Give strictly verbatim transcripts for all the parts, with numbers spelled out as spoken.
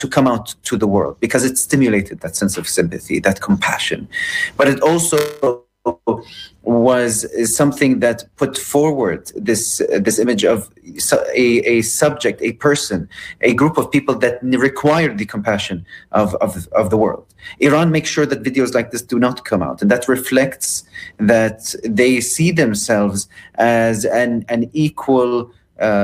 to come out to the world because it stimulated that sense of sympathy, that compassion. But it also was something that put forward this uh, this image of a, a subject, a person, a group of people that required the compassion of, of, of the world. Iran makes sure that videos like this do not come out, and that reflects that they see themselves as an, an equal uh,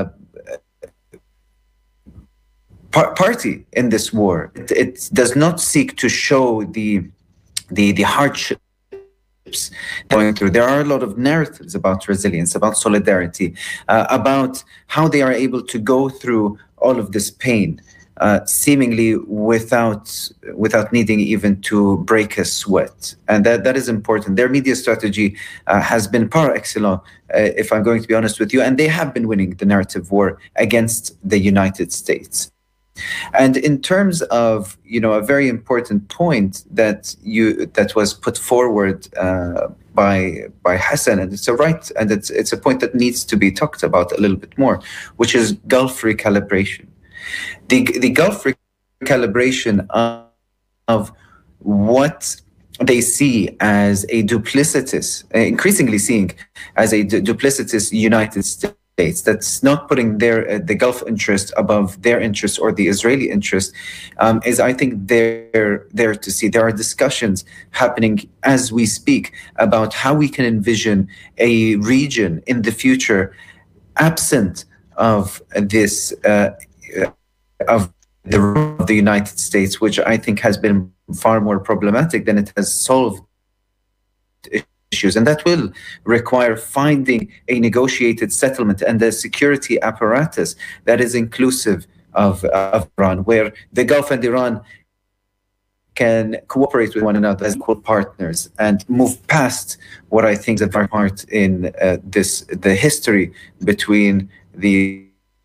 par- party in this war. It, it does not seek to show the the, the hardship going through. There are a lot of narratives about resilience, about solidarity, uh, about how they are able to go through all of this pain, uh, seemingly without without needing even to break a sweat. And that, that is important. Their media strategy uh, has been par excellence, uh, if I'm going to be honest with you, and they have been winning the narrative war against the United States. And in terms of, you know, a very important point that you that was put forward uh, by by Hassan, and it's a right, and it's it's a point that needs to be talked about a little bit more, which is Gulf recalibration. The the Gulf recalibration of, of what they see as a duplicitous, increasingly seeing as a du- duplicitous United States. That's not putting their uh, the Gulf interest above their interest or the Israeli interest, um, is I think they're there to see. There are discussions happening as we speak about how we can envision a region in the future absent of this uh, of the of the United States, which I think has been far more problematic than it has solved issues, and that will require finding a negotiated settlement and a security apparatus that is inclusive of, of Iran, where the Gulf and Iran can cooperate with one another as equal partners and move past what I think is a part part in uh, this the history between the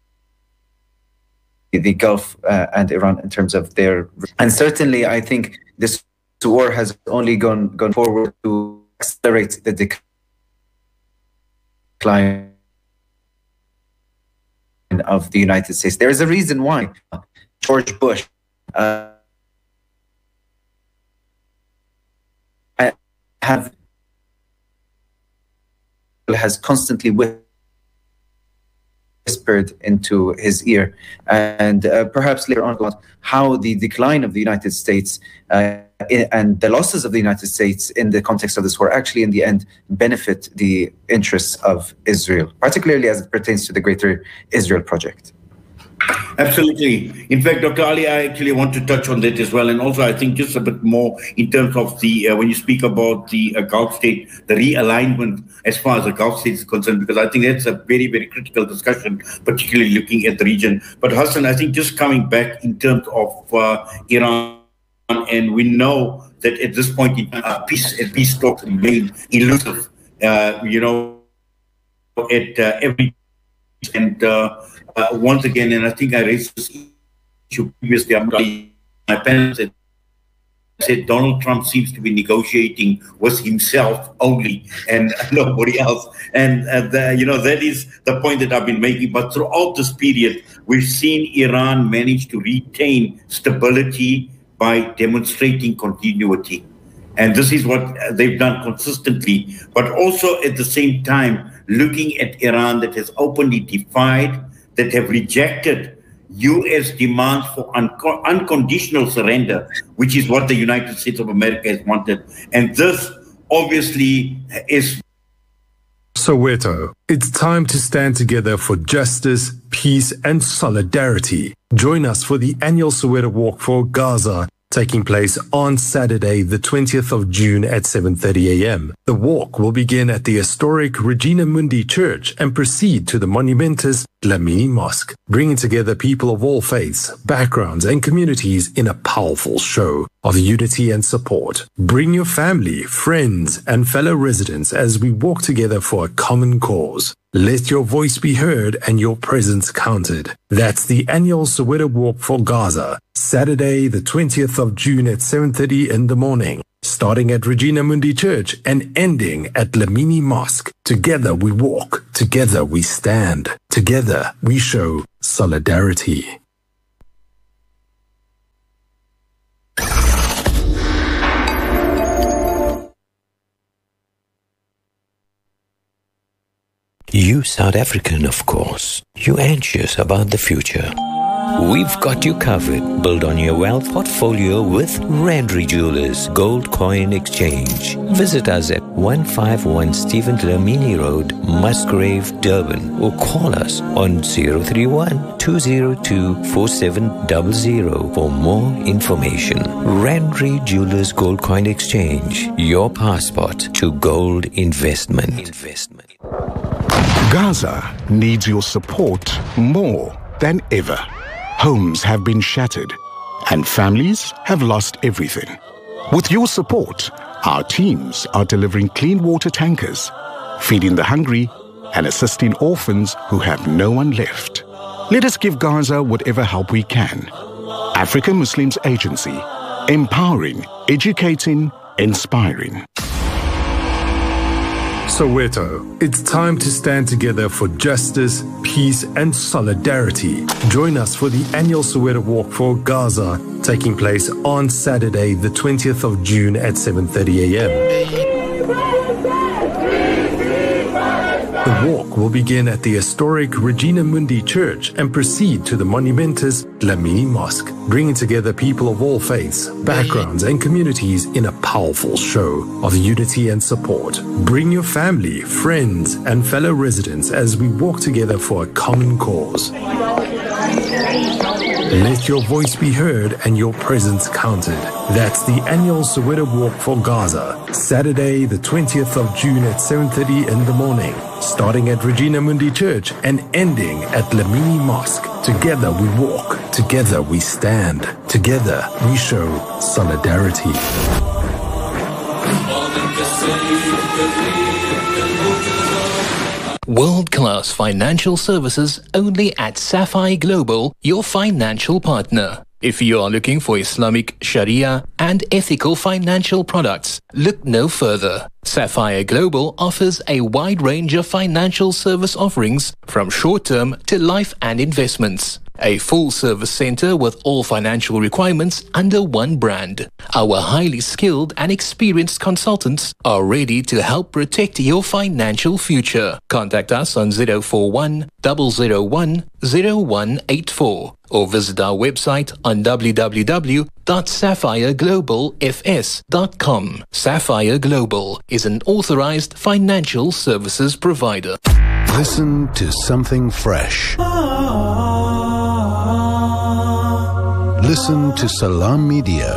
the Gulf uh, and Iran in terms of their, and certainly I think this war has only gone gone forward to accelerate the decline of the United States. There is a reason why George Bush uh, have has constantly whispered into his ear, and uh, perhaps later on about how the decline of the United States uh, and the losses of the United States in the context of this war actually in the end benefit the interests of Israel, particularly as it pertains to the Greater Israel Project. Absolutely. In fact, Doctor Ali, I actually want to touch on that as well. And also, I think just a bit more in terms of the, uh, when you speak about the uh, Gulf state, the realignment as far as the Gulf state is concerned, because I think that's a very, very critical discussion, particularly looking at the region. But Hassan, I think just coming back in terms of uh, Iran, and we know that at this point, in uh, peace and peace talks remain elusive, uh, you know, at uh, every, and uh, uh, once again, and I think I raised this issue previously, my panel said, said Donald Trump seems to be negotiating with himself only and nobody else. And, uh, the, you know, that is the point that I've been making. But throughout this period, we've seen Iran manage to retain stability by demonstrating continuity. And this is what they've done consistently, but also at the same time, looking at Iran that has openly defied, that have rejected U S demands for un- unconditional surrender, which is what the United States of America has wanted. And this obviously is... Soweto, it's time to stand together for justice, peace, and solidarity. Join us for the annual Soweto Walk for Gaza, taking place on Saturday, the twentieth of June at seven thirty a.m. The walk will begin at the historic Regina Mundi Church and proceed to the monumentous Dlamini Mosque, bringing together people of all faiths, backgrounds, and communities in a powerful show of unity and support. Bring your family, friends, and fellow residents as we walk together for a common cause. Let your voice be heard and your presence counted. That's the annual Soweto Walk for Gaza, Saturday, the twentieth of June at seven thirty in the morning, starting at Regina Mundi Church and ending at Dlamini Mosque. Together we walk, together we stand, together we show solidarity. You South African, of course. You anxious about the future. We've got you covered. Build on your wealth portfolio with Randry Jewelers Gold Coin Exchange. Visit us at one fifty-one Stephen Dlamini Road, Musgrave, Durban, or call us on zero three one, two zero two, four seven zero zero for more information. Randry Jewelers Gold Coin Exchange, your passport to gold investment. investment. Gaza needs your support more than ever. Homes have been shattered and families have lost everything. With your support, our teams are delivering clean water tankers, feeding the hungry and assisting orphans who have no one left. Let us give Gaza whatever help we can. African Muslims Agency, empowering, educating, inspiring. Soweto, it's time to stand together for justice, peace, and solidarity. Join us for the annual Soweto Walk for Gaza, taking place on Saturday, the twentieth of June at seven thirty a m The walk will begin at the historic Regina Mundi Church and proceed to the monumentous Dlamini Mosque, bringing together people of all faiths, backgrounds, and communities in a powerful show of unity and support. Bring your family, friends, and fellow residents as we walk together for a common cause. Let your voice be heard and your presence counted. That's the annual Soweto Walk for Gaza, Saturday the twentieth of June at seven thirty in the morning, starting at Regina Mundi Church and ending at Dlamini Mosque. Together we walk, together we stand, together we show solidarity. World-class financial services only at Sapphire Global, your financial partner. If you are looking for Islamic, Sharia, and ethical financial products, look no further. Sapphire Global offers a wide range of financial service offerings from short-term to life and investments. A full-service center with all financial requirements under one brand. Our highly skilled and experienced consultants are ready to help protect your financial future. Contact us on zero four one, zero zero one, zero one eight four or visit our website on w w w dot sapphire global f s dot com. Sapphire Global is an authorized financial services provider. Listen to something fresh. Listen to Salam Media.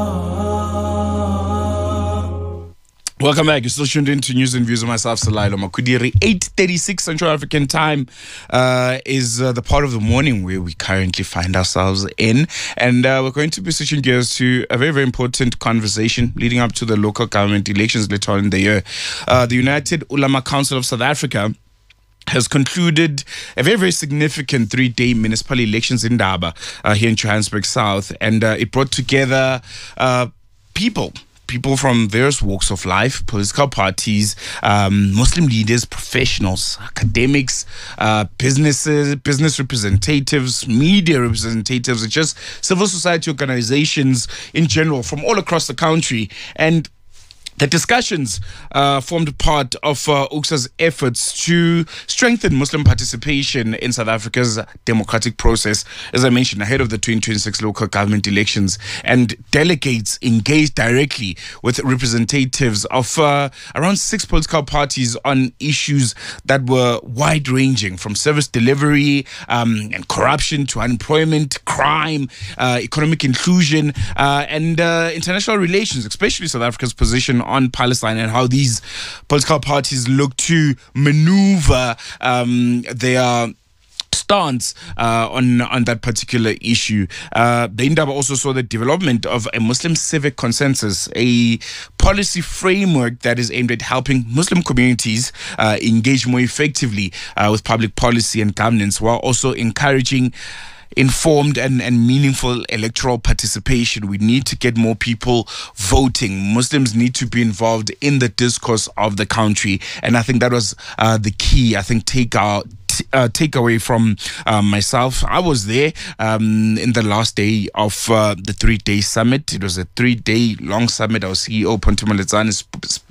Welcome back. You're still tuned in to News and Views with myself, Salailo Makudiri. eight thirty-six Central African Time uh, is uh, the part of the morning where we currently find ourselves in. And uh, we're going to be switching gears to a very, very important conversation leading up to the local government elections later on in the year. Uh, the United Ulama Council of South Africa has concluded a very, very significant three-day municipal elections in Daba, uh, here in Johannesburg South. And uh, it brought together uh, people, people from various walks of life, political parties, um, Muslim leaders, professionals, academics, uh, businesses, business representatives, media representatives, and just civil society organizations in general from all across the country. And the discussions uh, formed part of uh, U C S A's efforts to strengthen Muslim participation in South Africa's democratic process, as I mentioned, ahead of the twenty twenty-six local government elections. And delegates engaged directly with representatives of uh, around six political parties on issues that were wide-ranging, from service delivery um, and corruption to unemployment, crime, uh, economic inclusion, uh, and uh, international relations, especially South Africa's position on Palestine and how these political parties look to maneuver um, their stance uh, on on that particular issue. Uh, the Indaba also saw the development of a Muslim civic consensus, a policy framework that is aimed at helping Muslim communities uh, engage more effectively uh, with public policy and governance, while also encouraging informed and, and meaningful electoral participation. We need to get more people voting. Muslims need to be involved in the discourse of the country. And I think that was uh, the key, I think, take our Uh, takeaway from uh, myself. I was there um, in the last day of uh, the three-day summit. It was a three-day long summit. Our C E O, Ponto Maletsane, sp-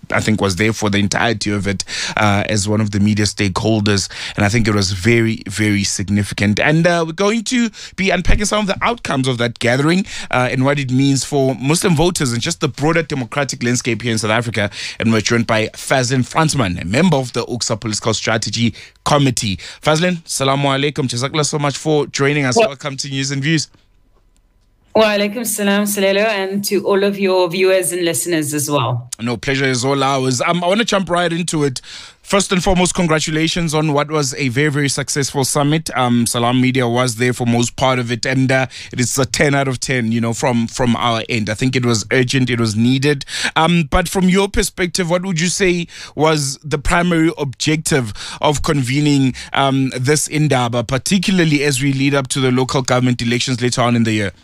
I think, was there for the entirety of it uh, as one of the media stakeholders. And I think it was very, very significant. And uh, we're going to be unpacking some of the outcomes of that gathering uh, and what it means for Muslim voters and just the broader democratic landscape here in South Africa. And we're joined by Fazlin Fransman, a member of the U C S A Political Strategy Committee. Fazlin, Assalamu alaikum. Jazakallah so much for joining us. Well, welcome to News and Views. Wa alaikum salam, Salelo, and to all of your viewers and listeners as well. No, pleasure is all ours. Um, I want to jump right into it. First and foremost, congratulations on what was a very, very successful summit. Um, Salam Media was there for most part of it, and uh, it is a ten out of ten, you know, from, from our end. I think it was urgent, it was needed. Um, but from your perspective, what would you say was the primary objective of convening um, this Indaba, particularly as we lead up to the local government elections later on in the year?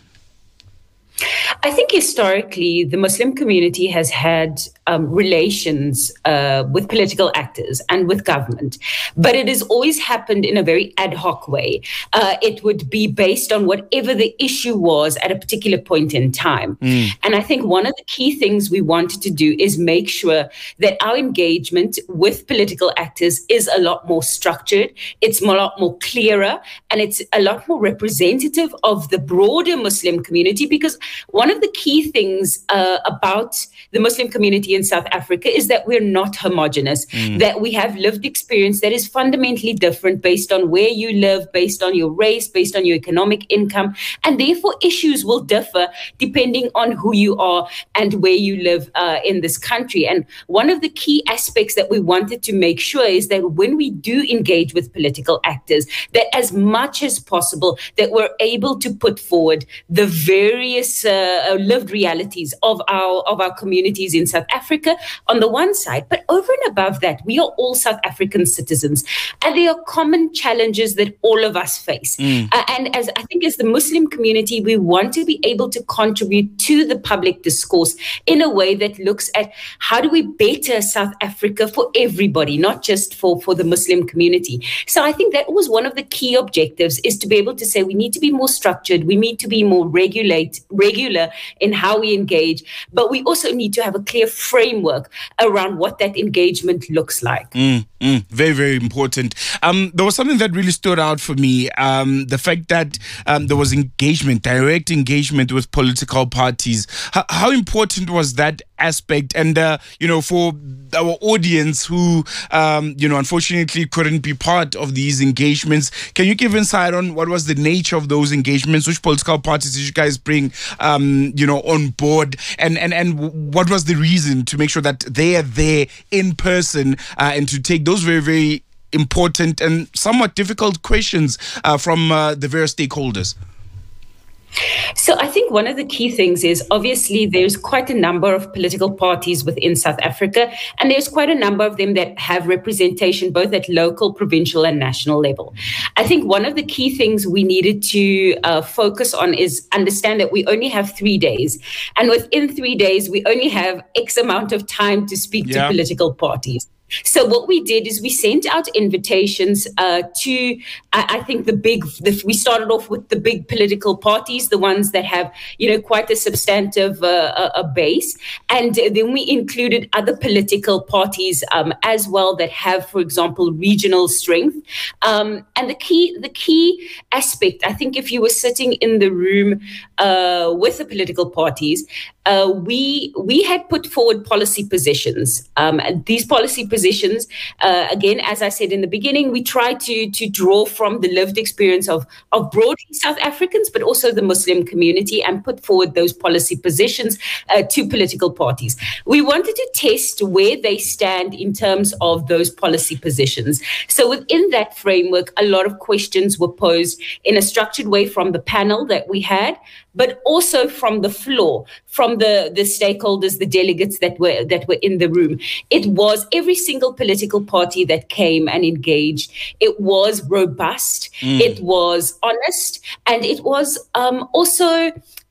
I think historically, the Muslim community has had um, relations uh, with political actors and with government, but it has always happened in a very ad hoc way. Uh, it would be based on whatever the issue was at a particular point in time. Mm. And I think one of the key things we wanted to do is make sure that our engagement with political actors is a lot more structured, it's a lot more clearer, and it's a lot more representative of the broader Muslim community, because one of the key things uh, about the Muslim community in South Africa is that we're not homogenous, mm. that we have lived experience that is fundamentally different based on where you live, based on your race, based on your economic income, and therefore issues will differ depending on who you are and where you live uh, in this country. And one of the key aspects that we wanted to make sure is that when we do engage with political actors, that as much as possible that we're able to put forward the various uh, lived realities of our of our communities in South Africa on the one side, but over and above that, we are all South African citizens, and there are common challenges that all of us face. Mm. Uh, and as I think as the Muslim community, we want to be able to contribute to the public discourse in a way that looks at how do we better South Africa for everybody, not just for, for the Muslim community. So I think that was one of the key objectives, is to be able to say we need to be more structured, we need to be more regulate, regular in how we engage, but we also need to have a clear framework around what that engagement looks like. Mm, mm, very, very important. Um, there was something that really stood out for me, um, the fact that um, there was engagement, direct engagement with political parties. H- how important was that aspect? And, uh, you know, for our audience who, um, you know, unfortunately couldn't be part of these engagements, can you give insight on what was the nature of those engagements? Which political parties did you guys bring, um, you know, on board? And, and, and what was the reason to make sure that they are there in person uh, and to take those very, very important and somewhat difficult questions uh, from uh, the various stakeholders? So I think one of the key things is, obviously there's quite a number of political parties within South Africa, and there's quite a number of them that have representation both at local, provincial and national level. I think one of the key things we needed to uh, focus on is understand that we only have three days. And within three days, we only have X amount of time to speak yeah. to political parties. So what we did is we sent out invitations uh, to, I, I think, the big, the, we started off with the big political parties, the ones that have, you know, quite a substantive uh, a base. And then we included other political parties um, as well that have, for example, regional strength. Um, and the key, the key aspect, I think if you were sitting in the room uh, with the political parties, Uh, we we had put forward policy positions. Um, and these policy positions, uh, again, as I said in the beginning, we try to to draw from the lived experience of, of broadly South Africans, but also the Muslim community, and put forward those policy positions uh, to political parties. We wanted to test where they stand in terms of those policy positions. So within that framework, a lot of questions were posed in a structured way from the panel that we had, but also from the floor, from the, the stakeholders, the delegates that were that were in the room. It was every single political party that came and engaged. It was robust, mm. it was honest, and it was um, also,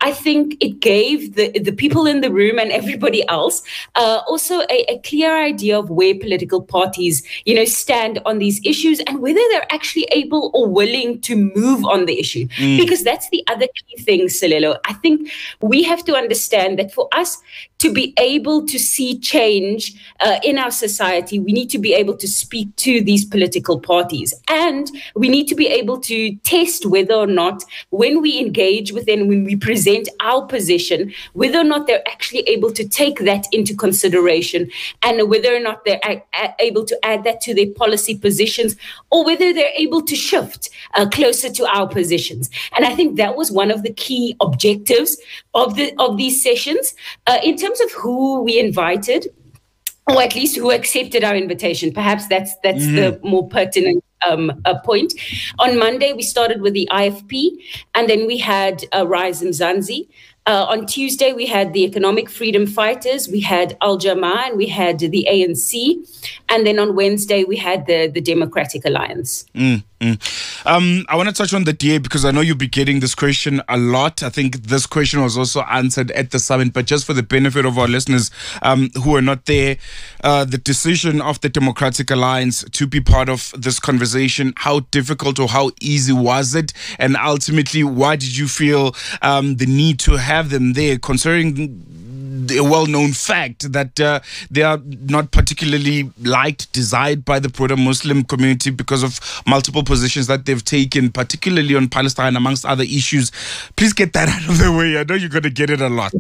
I think it gave the, the people in the room and everybody else uh, also a, a clear idea of where political parties, you know, stand on these issues and whether they're actually able or willing to move on the issue. Mm. Because that's the other key thing, Selelo. I think we have to understand that for us to be able to see change uh, in our society, we need to be able to speak to these political parties. And we need to be able to test whether or not when we engage with them, when we present our position, whether or not they're actually able to take that into consideration and whether or not they're a- a- able to add that to their policy positions or whether they're able to shift uh, closer to our positions. And I think that was one of the key objectives of the of these sessions. Uh, in terms of who we invited, or at least who accepted our invitation, perhaps that's that's mm. the more pertinent um, uh, point. On Monday, we started with the I F P, and then we had uh, Rise Mzansi. Uh, on Tuesday, we had the Economic Freedom Fighters, we had Al Jamaa, and we had the A N C. And then on Wednesday, we had the, the Democratic Alliance. Mm, mm. Um, I want to touch on the D A because I know you'll be getting this question a lot. I think this question was also answered at the summit, but just for the benefit of our listeners um, who are not there, uh, the decision of the Democratic Alliance to be part of this conversation, how difficult or how easy was it? And ultimately, why did you feel um, the need to have have them there, considering the well-known fact that uh, they are not particularly liked, desired by the broader Muslim community because of multiple positions that they've taken, particularly on Palestine, amongst other issues. Please get that out of the way. I know you're going to get it a lot.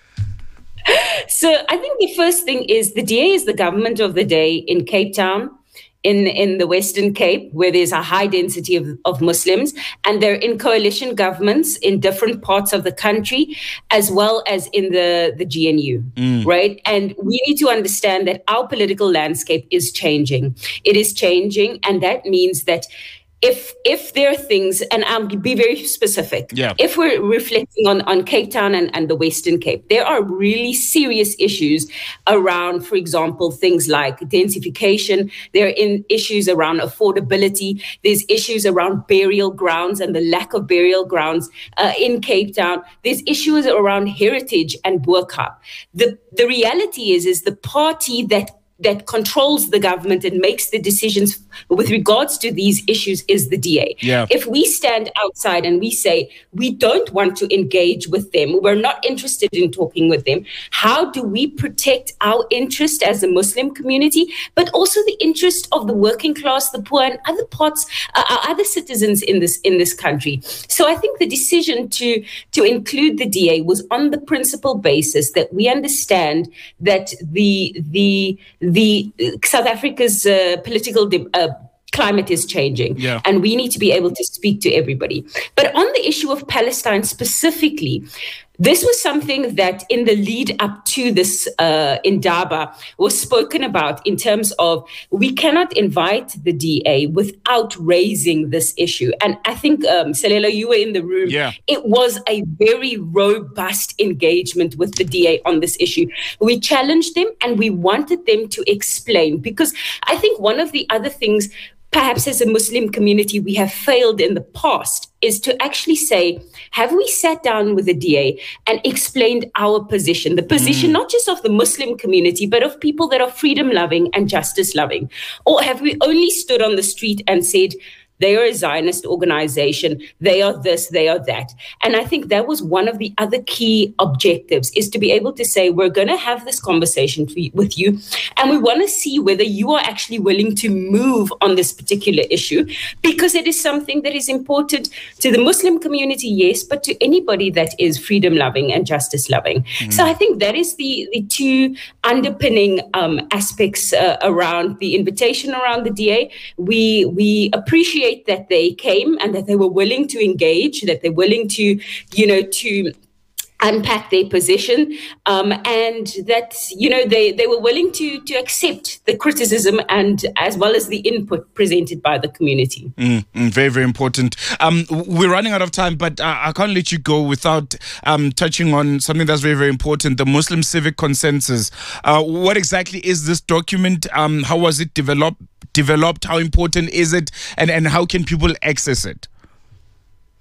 So I think the first thing is the D A is the government of the day in Cape Town, in, in the Western Cape, where there's a high density of, of Muslims, and they're in coalition governments in different parts of the country, as well as in the, the G N U, mm. right? And we need to understand that our political landscape is changing. It is changing, and that means that If if there are things, and I'll be very specific, yeah. if we're reflecting on, on Cape Town and, and the Western Cape, there are really serious issues around, for example, things like densification. There are in issues around affordability. There's issues around burial grounds and the lack of burial grounds uh, in Cape Town. There's issues around heritage and Bo-Kaap. The, the reality is, is the party that that controls the government and makes the decisions with regards to these issues is the D A. Yeah. If we stand outside and we say we don't want to engage with them, we're not interested in talking with them, how do we protect our interest as a Muslim community, but also the interest of the working class, the poor, and other parts, uh, other citizens in this in this country? So I think the decision to to include the D A was on the principal basis that we understand that the the the South Africa's uh, political de- uh, climate is changing, yeah. and we need to be able to speak to everybody. But on the issue of Palestine specifically, this was something that in the lead up to this uh, Indaba was spoken about in terms of we cannot invite the D A without raising this issue. And I think, um, Selelo, you were in the room. Yeah. It was a very robust engagement with the D A on this issue. We challenged them and we wanted them to explain, because I think one of the other things perhaps as a Muslim community we have failed in the past is to actually say, have we sat down with the D A and explained our position, the position mm. not just of the Muslim community, but of people that are freedom loving and justice loving? Or have we only stood on the street and said, they are a Zionist organization, they are this, they are that? And I think that was one of the other key objectives, is to be able to say, we're going to have this conversation with you, and we want to see whether you are actually willing to move on this particular issue, because it is something that is important to the Muslim community, yes, but to anybody that is freedom loving and justice loving. Mm. So I think that is the, the two underpinning um, aspects uh, around the invitation around the D A. We, we appreciate that they came and that they were willing to engage, that they're willing to, you know, to unpack their position, um, and that, you know, they, they were willing to to accept the criticism and as well as the input presented by the community. Mm, mm, very, very important. Um, we're running out of time, but uh, I can't let you go without um, touching on something that's very, very important, the Muslim Civic Consensus. Uh, what exactly is this document? Um, how was it developed? Developed? How important is it? And, and how can people access it?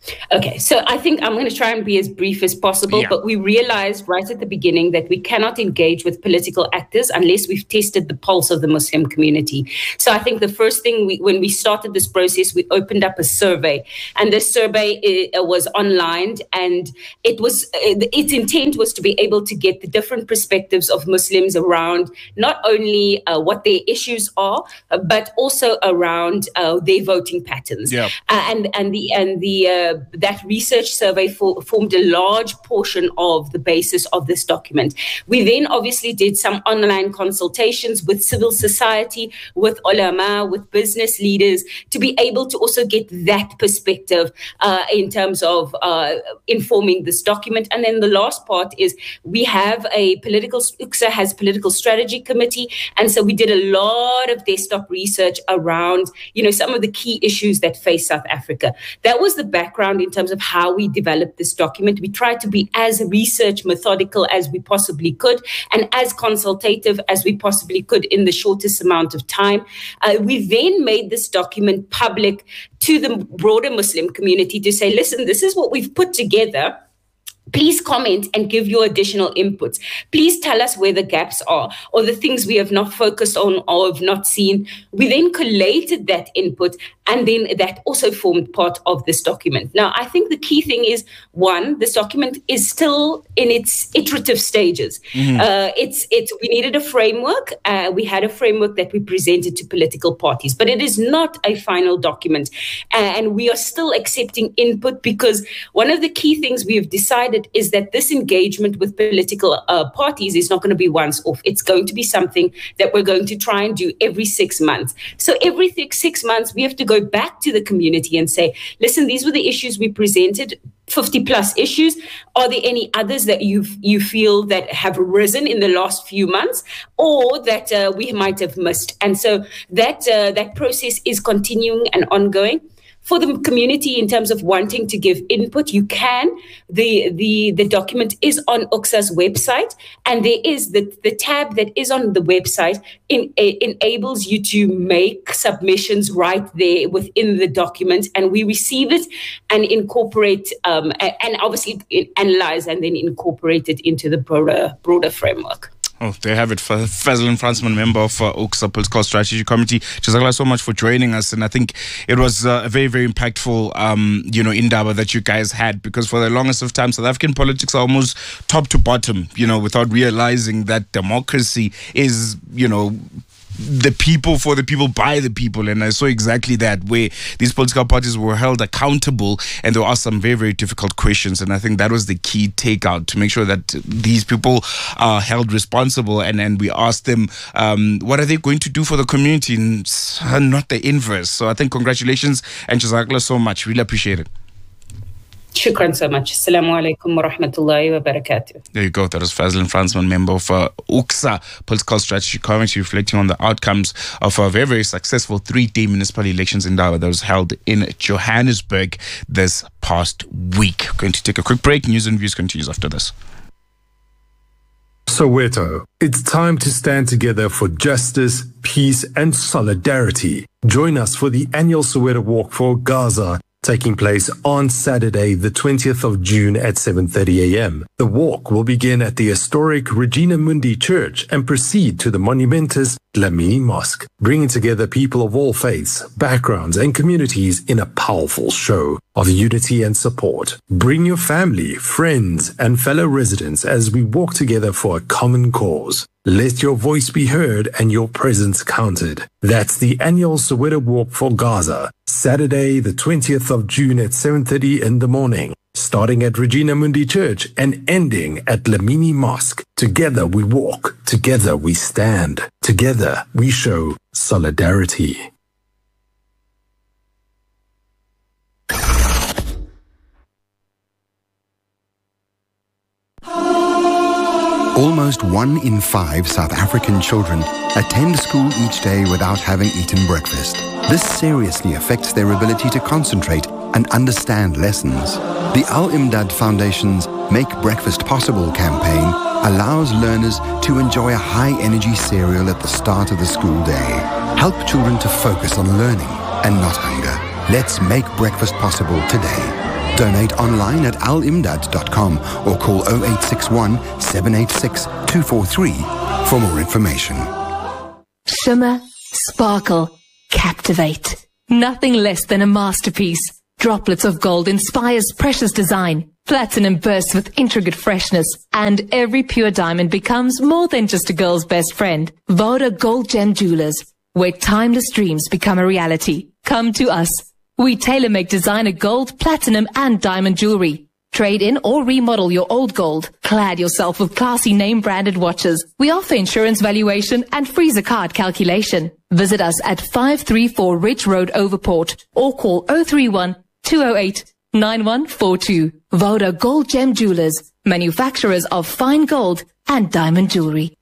Okay, so I think I'm going to try and be as brief as possible, yeah. but we realized right at the beginning that we cannot engage with political actors unless we've tested the pulse of the Muslim community. So I think the first thing, we, when we started this process, we opened up a survey, and this survey uh, was online, and it was uh, its intent was to be able to get the different perspectives of Muslims around not only uh, what their issues are, uh, but also around uh, their voting patterns. Yeah. Uh, and and the and the uh, that research survey for, formed a large portion of the basis of this document. We then obviously did some online consultations with civil society, with ulama, with business leaders, to be able to also get that perspective uh, in terms of uh, informing this document. And then the last part is we have a political, U C S A has a political strategy committee. And so we did a lot of desktop research around, you know, some of the key issues that face South Africa. That was the background in terms of how we developed this document. We tried to be as research methodical as we possibly could and as consultative as we possibly could in the shortest amount of time. Uh, we then made this document public to the broader Muslim community to say, listen, this is what we've put together. Please comment and give your additional inputs. Please tell us where the gaps are or the things we have not focused on or have not seen. We then collated that input, and then that also formed part of this document. Now, I think the key thing is, one, this document is still in its iterative stages. Mm-hmm. Uh, it's it's we needed a framework. Uh, we had a framework that we presented to political parties, but it is not a final document. And we are still accepting input, because one of the key things we have decided is that this engagement with political uh, parties is not going to be once off. It's going to be something that we're going to try and do every six months. So every six months, we have to go back to the community and say, listen, these were the issues we presented, fifty plus issues. Are there any others that you you feel that have risen in the last few months, or that uh, we might have missed? And so that uh, that process is continuing and ongoing. For the community, in terms of wanting to give input, you can. The the the document is on U C S A's website, and there is the, the tab that is on the website in, uh, enables you to make submissions right there within the document, and we receive it and incorporate um, and obviously analyze and then incorporate it into the broader broader framework. Oh, there you have it. For Fazlin Fransman, member of uh, U C S A Political Strategy Committee. Jazakallah so much for joining us. And I think it was uh, a very, very impactful, um, you know, indaba that you guys had, because for the longest of time, South African politics are almost top to bottom, you know, without realizing that democracy is, you know, the people for the people by the people. And I saw exactly that, where these political parties were held accountable and there were some very, very difficult questions. And I think that was the key takeout, to make sure that these people are held responsible, and, and we asked them um, what are they going to do for the community, and not the inverse. So I think congratulations and Jazakallah so much. Really appreciate it. Shukran so much. Assalamu alaikum wa rahmatullahi wa barakatuh. There you go. That was Fazlin Fransman, member of uh, U C S A Political Strategy Committee, reflecting on the outcomes of a very, very successful three-day municipal elections in Indaba that was held in Johannesburg this past week. Going to take a quick break. News and Views continues after this. Soweto, it's time to stand together for justice, peace, and solidarity. Join us for the annual Soweto Walk for Gaza, taking place on Saturday, the twentieth of June at seven thirty a.m. The walk will begin at the historic Regina Mundi Church and proceed to the monumentous Dlamini Mosque, bringing together people of all faiths, backgrounds, and communities in a powerful show of unity and support. Bring your family, friends, and fellow residents as we walk together for a common cause. Let your voice be heard and your presence counted. That's the annual Soweto Walk for Gaza, Saturday, the twentieth of June at seven thirty in the morning, starting at Regina Mundi Church and ending at Dlamini Mosque. Together we walk, together we stand, together we show solidarity. Almost one in five South African children attend school each day without having eaten breakfast. This seriously affects their ability to concentrate and understand lessons. The Al-Imdad Foundation's Make Breakfast Possible campaign allows learners to enjoy a high-energy cereal at the start of the school day. Help children to focus on learning and not hunger. Let's make breakfast possible today. Donate online at al imdad dot com or call oh eight six one, seven eight six, two four three for more information. Shimmer, sparkle, captivate. Nothing less than a masterpiece. Droplets of gold inspires precious design. Platinum bursts with intricate freshness. And every pure diamond becomes more than just a girl's best friend. Voda Gold Gem Jewelers, where timeless dreams become a reality. Come to us. We tailor-make designer gold, platinum, and diamond jewelry. Trade in or remodel your old gold. Clad yourself with classy name-branded watches. We offer insurance valuation and freezer card calculation. Visit us at five three four Ridge Road, Overport, or call oh three one, two oh eight, nine one four two. Voda Gold Gem Jewelers, manufacturers of fine gold and diamond jewelry.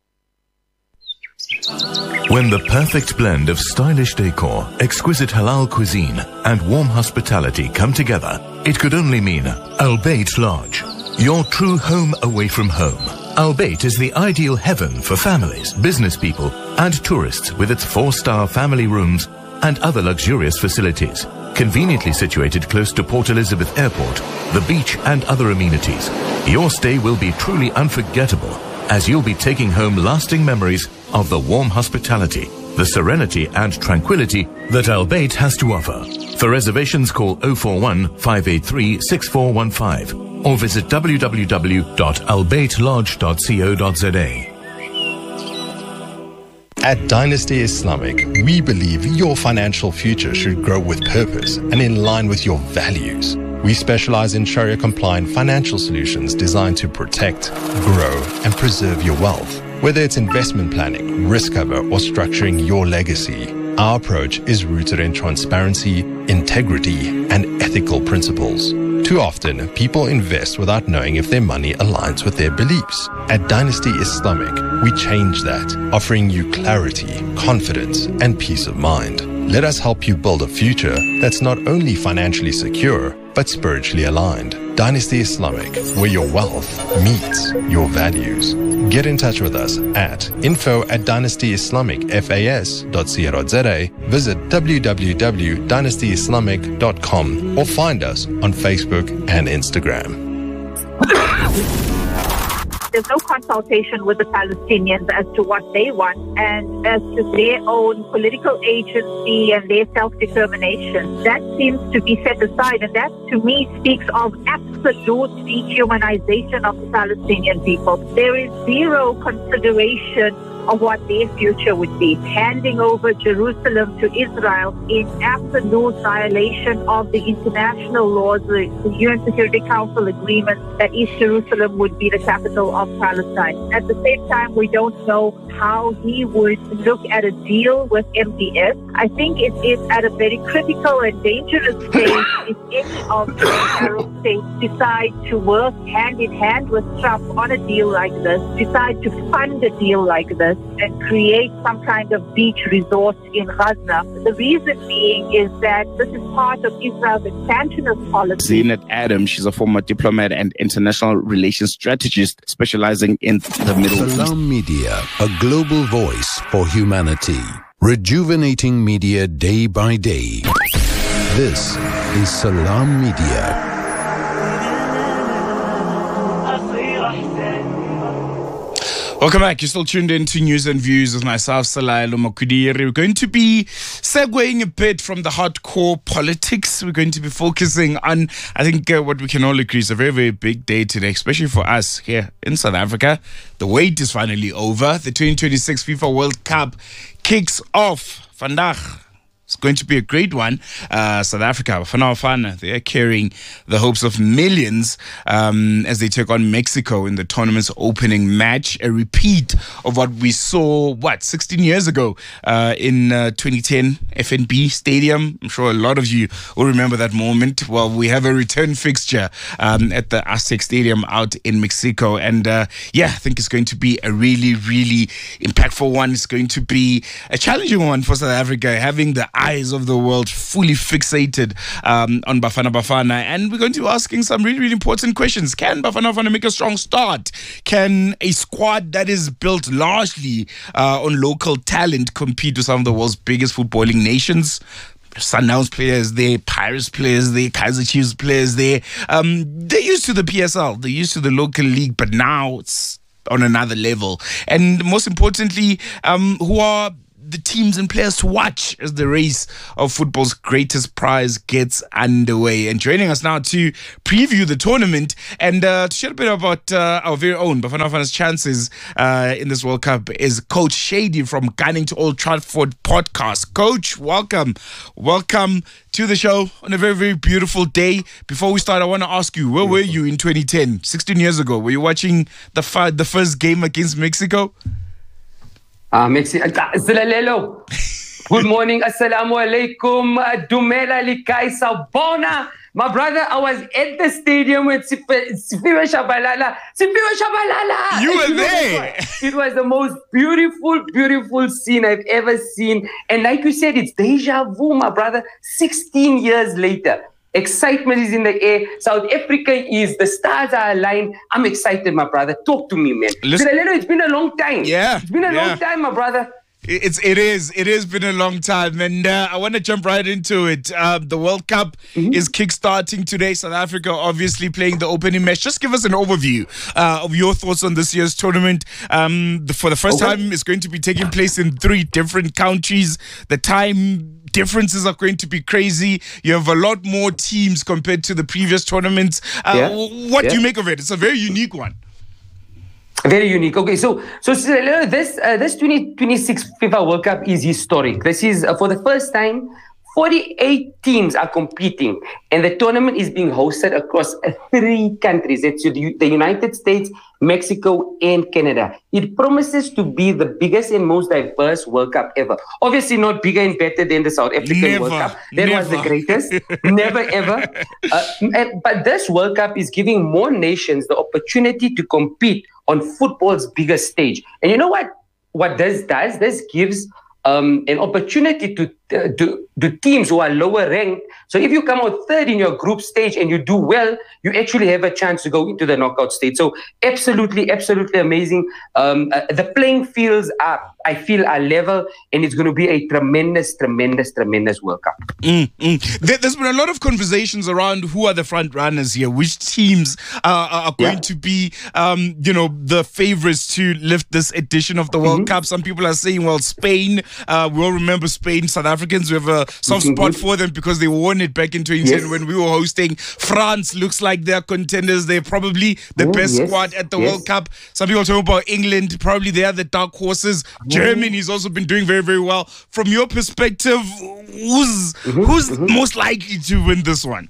When the perfect blend of stylish decor, exquisite halal cuisine, and warm hospitality come together, it could only mean Al Bayt Lodge, your true home away from home. Al Bayt is the ideal heaven for families, business people, and tourists with its four-star family rooms and other luxurious facilities. Conveniently situated close to Port Elizabeth Airport, the beach, and other amenities, your stay will be truly unforgettable, as you'll be taking home lasting memories of the warm hospitality, the serenity and tranquility that Al Bayt has to offer. For reservations, call oh four one, five eight three, six four one five or visit w w w dot al bayt lodge dot co dot z a. At Dynasty Islamic, we believe your financial future should grow with purpose and in line with your values. We specialize in Sharia-compliant financial solutions designed to protect, grow, and preserve your wealth. Whether it's investment planning, risk cover, or structuring your legacy, our approach is rooted in transparency, integrity, and ethical principles. Too often, people invest without knowing if their money aligns with their beliefs. At Dynasty Islamic, we change that, offering you clarity, confidence, and peace of mind. Let us help you build a future that's not only financially secure, but spiritually aligned. Dynasty Islamic, where your wealth meets your values. Get in touch with us at info at dynasty islamic fas dot co dot z a, visit w w w dot dynasty islamic dot com or find us on Facebook and Instagram. There's no consultation with the Palestinians as to what they want and as to their own political agency and their self-determination. That seems to be set aside, and that to me speaks of absolute dehumanization of the Palestinian people. There is zero consideration of what their future would be. Handing over Jerusalem to Israel in absolute violation of the international laws, the, the U N Security Council agreement that East Jerusalem would be the capital of Palestine. At the same time, we don't know how he would look at a deal with M D S. I think it is at a very critical and dangerous stage if any of the Arab states decide to work hand in hand with Trump on a deal like this, decide to fund a deal like this, and create some kind of beach resort in Gaza. The reason being is that this is part of Israel's expansionist policy. Zeenat Adam, she's a former diplomat and international relations strategist specializing in the Middle East. Salam Media, a global voice for humanity. Rejuvenating media day by day. This is Salam Media. Welcome back. You're still tuned in to News and Views with myself, Salailo Makudiri. We're going to be segueing a bit from the hardcore politics. We're going to be focusing on, I think, uh, what we can all agree is a very, very big day today, especially for us here in South Africa. The wait is finally over. The twenty twenty-six FIFA World Cup kicks off. Vandag. It's going to be a great one. Uh, South Africa, Bafana Bafana, they are carrying the hopes of millions um, as they take on Mexico in the tournament's opening match. A repeat of what we saw, what, sixteen years ago uh, in uh, twenty ten F N B Stadium. I'm sure a lot of you will remember that moment. Well, we have a return fixture um, at the Aztec Stadium out in Mexico. And uh, yeah, I think it's going to be a really, really impactful one. It's going to be a challenging one for South Africa, having the eyes of the world fully fixated um, on Bafana Bafana. And we're going to be asking some really, really important questions. Can Bafana Bafana make a strong start? Can a squad that is built largely uh, on local talent compete with some of the world's biggest footballing nations? Sundowns players there, Pirates players there, Kaizer Chiefs players there. Um, they're used to the P S L, they're used to the local league, but now it's on another level. And most importantly, um, who are the teams and players to watch as the race of football's greatest prize gets underway. And joining us now to preview the tournament and uh, to share a bit about uh, our very own Bafana Bafana's chances uh, in this World Cup is Coach Shady from Gunning to Old Trafford podcast. Coach, welcome. Welcome to the show on a very, very beautiful day. Before we start, I want to ask you, where were you in twenty ten, sixteen years ago? Were you watching the, fa- the first game against Mexico? Ah, Mexico. Zilalelo. Good morning. Assalamu alaikum. Dumela likai sabona. My brother, I was at the stadium with Sifiwe Shabalala. Sifiwe Shabalala. You were there. It was the most beautiful, beautiful scene I've ever seen. And like you said, it's deja vu, my brother. sixteen years later. Excitement is in the air. South Africa is, the stars are aligned. I'm excited, my brother. Talk to me, man. Listen, it's been a long time. Yeah. It's been a yeah. long time, my brother. It's it is it has been a long time, and uh, I want to jump right into it. Uh, the World Cup mm-hmm. is kickstarting today. South Africa obviously playing the opening match. Just give us an overview uh, of your thoughts on this year's tournament. Um, the, for the first okay. time, it's going to be taking place in three different countries. The time differences are going to be crazy. You have a lot more teams compared to the previous tournaments. Uh, yeah. What yeah. do you make of it? It's a very unique one. Very unique. Okay, so so this uh, this twenty twenty-six FIFA World Cup is historic. This is uh, for the first time, forty-eight teams are competing, and the tournament is being hosted across uh, three countries. It's the, the United States, Mexico, and Canada. It promises to be the biggest and most diverse World Cup ever. Obviously, not bigger and better than the South African never, World Cup. That never. was the greatest. Never ever. Uh, and, but this World Cup is giving more nations the opportunity to compete on football's biggest stage. And you know what? What this does? This gives um, an opportunity to, uh, to, to teams who are lower ranked. So if you come out third in your group stage and you do well, you actually have a chance to go into the knockout stage. So absolutely, absolutely amazing. Um, uh, the playing fields are, I feel, are level, and it's going to be a tremendous, tremendous, tremendous World Cup. Mm, mm. There, there's been a lot of conversations around who are the front runners here, which teams uh, are going yeah. to be, um, you know, the favorites to lift this edition of the World mm-hmm. Cup. Some people are saying, well, Spain. Uh, we all remember Spain. South Africans, we have a soft mm-hmm. spot for them because they won it back in twenty ten yes. when we were hosting. France looks like they're contenders. They're probably the oh, best yes. squad at the yes. World Cup. Some people talk about England. Probably they are the dark horses. Germany's also been doing very, very well. From your perspective, who's mm-hmm, who's mm-hmm. most likely to win this one?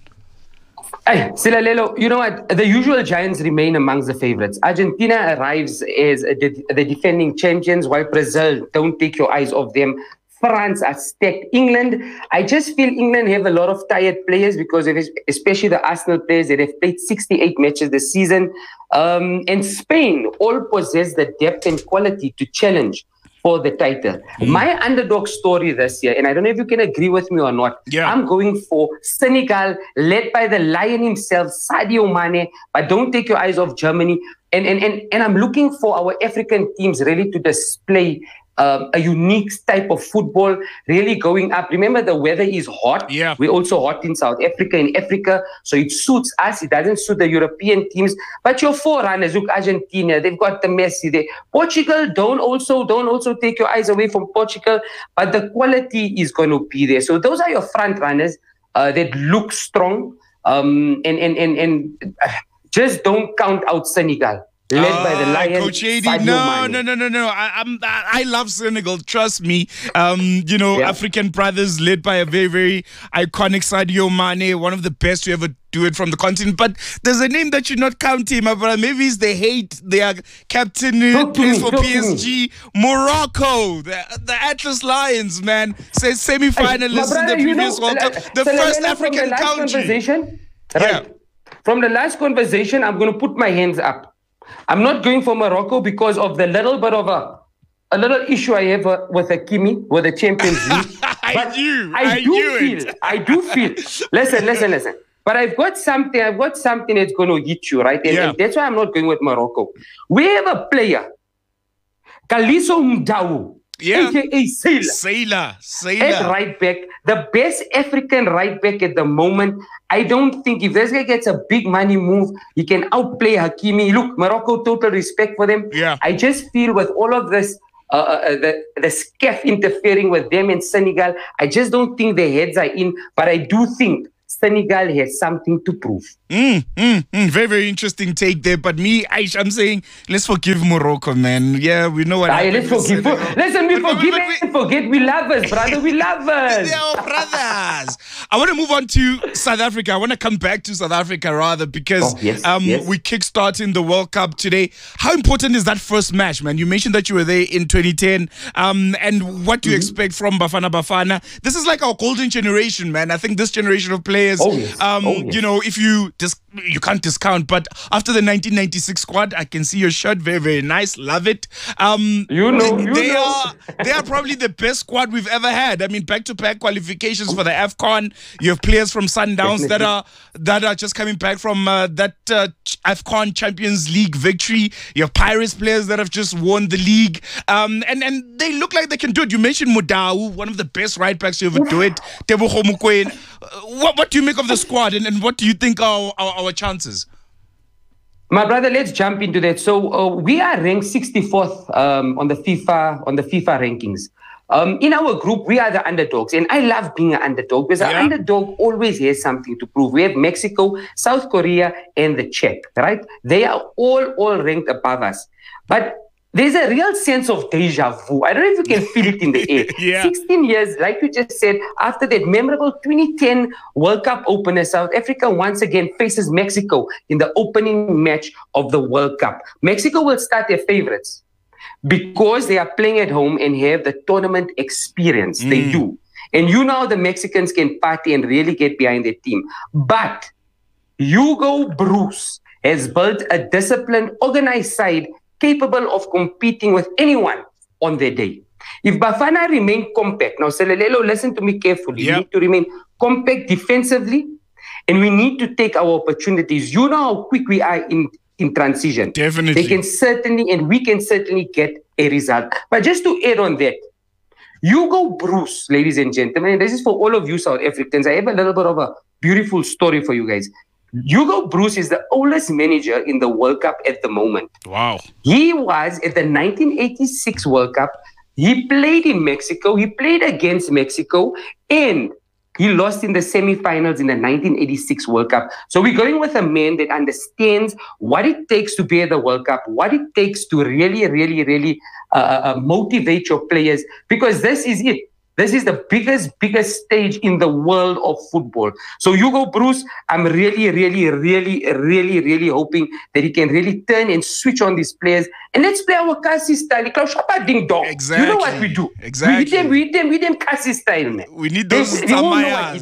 Hey, Silalelo, you know what? The usual giants remain amongst the favorites. Argentina arrives as the, the defending champions, while Brazil, don't take your eyes off them. France are stacked. England, I just feel England have a lot of tired players because of, especially the Arsenal players that have played sixty-eight matches this season. Um, and Spain all possess the depth and quality to challenge for the title. Mm. My underdog story this year, and I don't know if you can agree with me or not, yeah. I'm going for Senegal, led by the lion himself, Sadio Mane, but don't take your eyes off Germany. And, and, and, and I'm looking for our African teams really to display Um, a unique type of football, really going up. Remember, the weather is hot. Yeah. We're also hot in South Africa, in Africa, so it suits us. It doesn't suit the European teams. But your forerunners, look, Argentina, they've got the Messi there. Portugal, don't also don't also take your eyes away from Portugal, but the quality is going to be there. So those are your front runners uh, that look strong, um, and and and and just don't count out Senegal. Led uh, by the Lions, Coach Adi, no, no, no, no, no. I, I'm, I love Senegal. Trust me. Um, you know, yeah. African brothers led by a very, very iconic Sadio Mane, one of the best to ever do it from the continent. But there's a name that you're not counting, my brother. Maybe it's the hate. Their captain plays for P S G, Morocco, the, the Atlas Lions, man. Says semi-finalists hey, in the previous know, World Cup. The so first African the country. Conversation, right. Yeah. From the last conversation, I'm going to put my hands up. I'm not going for Morocco because of the little bit of a a little issue I have uh, with Hakimi, with the Champions League. I but knew, I, I do knew feel, it. I do feel. Listen, listen, listen. But I've got something. I've got something that's going to hit you, right? And, yeah. and that's why I'm not going with Morocco. We have a player, Kaliso Mdawu. Yeah. A K A Sailor. Sailor. Sailor. At right back, the best African right back at the moment. I don't think if this guy gets a big money move, he can outplay Hakimi. Look, Morocco, total respect for them. Yeah. I just feel with all of this, uh, uh, the, the S C A F interfering with them in Senegal, I just don't think their heads are in. But I do think Senegal has something to prove. Mm, mm, mm. Very, very interesting take there. But me, Aish, I'm saying, let's forgive Morocco, man. Yeah, we know what Aye, happened. let's forgive. Listen, we forgive and forget. We love us, brother. We love us. They're our brothers. I want to move on to South Africa. I want to come back to South Africa rather because oh, yes, um, yes. we kickstarting the World Cup today. How important is that first match, man? You mentioned that you were there in twenty ten. Um, and what do you mm-hmm. expect from Bafana Bafana? This is like our golden generation, man. I think this generation of players, oh, yes. um, oh, yes. you know, if you just you can't discount, but after the nineteen ninety-six squad, I can see your shirt, very, very nice, love it. Um, you know, you they know. are they are probably the best squad we've ever had. I mean, back-to-back qualifications for the AFCON. You have players from Sundowns that are that are just coming back from uh, that uh, AFCON Champions League victory. You have Pirates players that have just won the league, um, and and they look like they can do it. You mentioned Mudau, one of the best right backs to ever do it. Tebogo Mokoena. What what do you make of the squad, and, and what do you think are our, our chances? My brother, let's jump into that. So uh, we are ranked sixty-fourth um, on the FIFA on the FIFA rankings. Um, in our group, we are the underdogs, and I love being an underdog because yeah. an underdog always has something to prove. We have Mexico, South Korea, and the Czech. Right? They are all all ranked above us, but there's a real sense of deja vu. I don't know if you can feel it in the air. yeah. sixteen years, like you just said, after that memorable twenty ten World Cup opener, South Africa once again faces Mexico in the opening match of the World Cup. Mexico will start their favorites because they are playing at home and have the tournament experience. Mm. They do. And you know the Mexicans can party and really get behind their team. But Hugo Broos has built a disciplined, organized side capable of competing with anyone on their day. If Bafana remain compact, now Selelelo, listen to me carefully. Yep. We need to remain compact defensively, and we need to take our opportunities. You know how quick we are in, in transition. Definitely. They can certainly, and we can certainly get a result. But just to add on that, Hugo Broos, ladies and gentlemen, and this is for all of you South Africans. I have a little bit of a beautiful story for you guys. Hugo Broos is the oldest manager in the World Cup at the moment. Wow. He was at the nineteen eighty-six World Cup. He played in Mexico. He played against Mexico. And he lost in the semifinals in the nineteen eighty-six World Cup. So we're going with a man that understands what it takes to be at the World Cup, what it takes to really, really, really uh, uh, motivate your players. Because this is it. This is the biggest, biggest stage in the world of football. So Hugo Broos, I'm really, really, really, really, really hoping that he can really turn and switch on these players. And let's play our Kasi style. Ding dong. Exactly. You know what we do. Exactly. We hit them, we hit them, we hit them Kasi style, man. We need those They- they won't know what